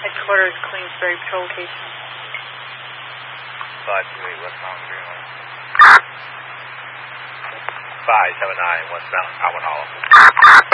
Headquarters, Queensbury Patrol Location. 528 West Mountain Greenway. 579 West Mountain, Alvin Hollow.